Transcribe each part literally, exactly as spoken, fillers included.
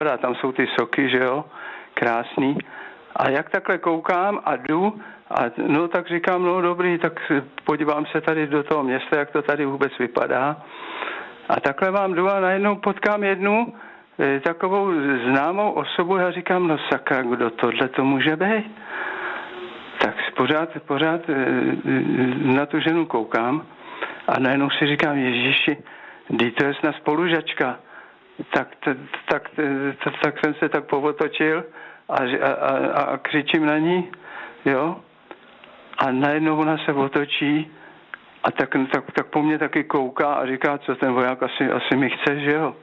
a tam jsou ty soky, že jo, krásný. A jak takhle koukám a jdu, a no tak říkám, no dobrý, tak podívám se tady do toho města, jak to tady vůbec vypadá. A takhle vám jdu a najednou potkám jednu e, takovou známou osobu, já říkám, no sakra, kdo tohle to může být? Tak pořád, pořád e, na tu ženu koukám a najednou si říkám, Ježíši, kdy to je snad spolužačka. Tak, tak, tak, tak, tak jsem se tak povotočil a, a, a křičím na ní, jo, a najednou ona se otočí a tak, tak, tak po mně taky kouká a říká, co ten voják asi, asi mi chce, že jo.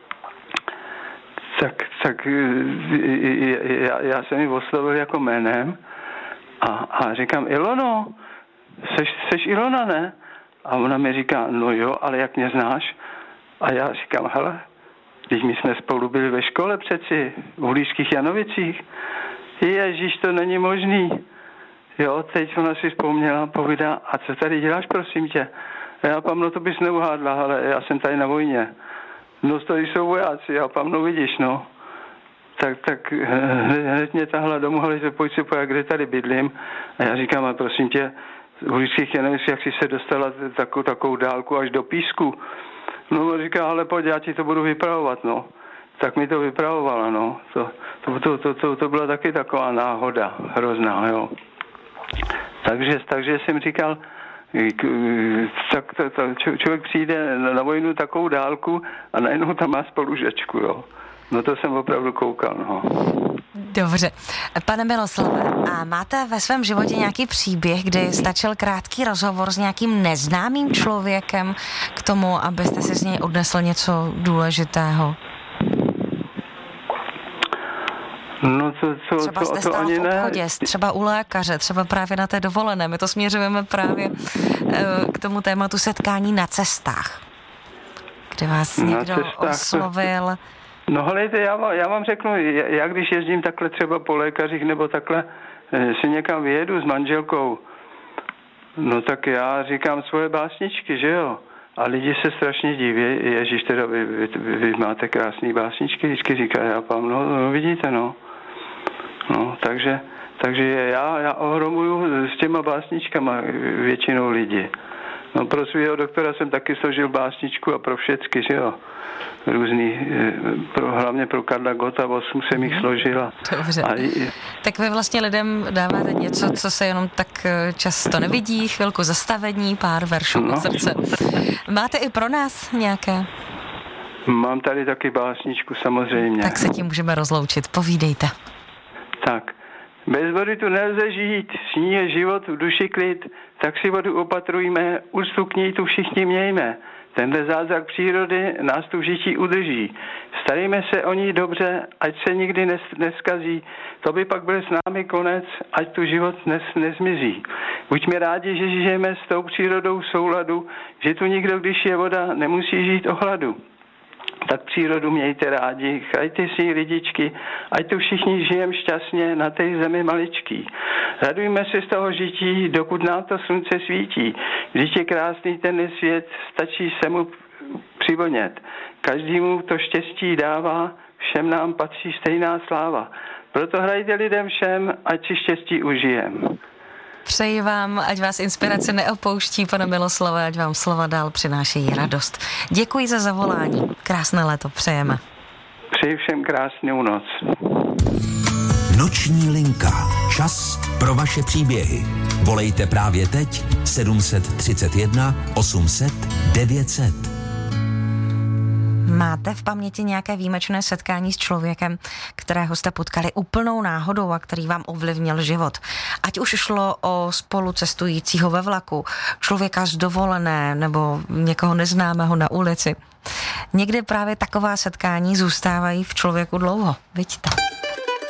Tak, tak já, já jsem ji oslovil jako jménem a, a říkám, Ilono, seš, seš Ilona, ne? A ona mi říká, no jo, ale jak mě znáš? A já říkám, hele, když my jsme spolu byli ve škole přeci, v Uhlířských Janovicích. Ježíš, to není možný. Jo, teď ona si vzpomněla, povídá, a co tady děláš, prosím tě? A já pám, no to bys neuhádla, ale já jsem tady na vojně. No tady jsou vojáci, já pám, no vidíš, no. Tak, tak hned mě tahla domů, ale se pojď se pojď, kde tady bydlím. A já říkám, a prosím tě, v Uhlířských Janovicích, jak jsi se dostala takovou, takovou dálku až do Písku. No říká, ale pojď, já ti to budu vypravovat, no. Tak mi to vypravovala, no. To, to, to, to, to, to byla taky taková náhoda, hrozná, jo. Takže, takže jsem říkal, tak to, to, člověk přijde na vojnu takovou dálku a najednou tam má spolužačku, jo. No to jsem opravdu koukal, no. Dobře. Pane Miloslave, a máte ve svém životě nějaký příběh, kdy stačil krátký rozhovor s nějakým neznámým člověkem k tomu, abyste si z něj odnesl něco důležitého? No to, to, třeba to, jste to, stál to ani v obchodě, ne. třeba u lékaře, třeba právě na té dovolené. My to směřujeme právě k tomu tématu setkání na cestách, kde vás Na někdo cestách, oslovil. To... No helejte, já vám, já vám řeknu, já když jezdím takhle třeba po lékařích nebo takhle si někam vyjedu s manželkou, no tak já říkám svoje básničky, že jo? A lidi se strašně diví, ježiš, teda vy, vy, vy máte krásný básničky, vždycky říká, já pám, no, no vidíte, no. No, takže, takže já, já ohromuju s těma básničkama většinou lidi. No pro svého doktora jsem taky složil básničku a pro všecky, že jo. Různý, pro, hlavně pro Karla Gotta, osm jsem jich složila. Dobře. A i, tak vy vlastně lidem dáváte něco, co se jenom tak často nevidí, chvilku zastavení, pár veršů no. od srdce. Máte i pro nás nějaké? Mám tady taky básničku, samozřejmě. Tak se tím můžeme rozloučit, povídejte. Tak. Bez vody tu nelze žít, s ní je život, v duši klid, tak si vodu opatrujme, úctu k ní tu všichni mějme. Tenhle zázrak přírody nás tu v žití udrží. Starejme se o ní dobře, ať se nikdy nes, neskazí. To by pak byl s námi konec, ať tu život nes, nezmizí. Buďme rádi, že žijeme s tou přírodou v souladu, že tu nikdo, když je voda, nemusí žít o hladu. Tak přírodu mějte rádi, chajte si lidičky, ať tu všichni žijem šťastně na té zemi maličký. Radujme se z toho žití, dokud nám to slunce svítí. Vždyť je krásný ten svět, stačí se mu přivonět. Každému to štěstí dává, všem nám patří stejná sláva. Proto hrajte lidem všem, ať si štěstí užijem. Přeji vám, ať vás inspirace neopouští, pane Miloslave, ať vám slova dál přinášejí radost. Děkuji za zavolání. Krásné léto přejeme. Přeji všem krásnou noc. Noční linka. Čas pro vaše příběhy. Volejte právě teď sedm tři jedna osm set devět set. Máte v paměti nějaké výjimečné setkání s člověkem, kterého jste potkali úplnou náhodou a který vám ovlivnil život? Ať už šlo o spolucestujícího ve vlaku, člověka z dovolené nebo někoho neznámého na ulici. Někdy právě taková setkání zůstávají v člověku dlouho. Vidíte?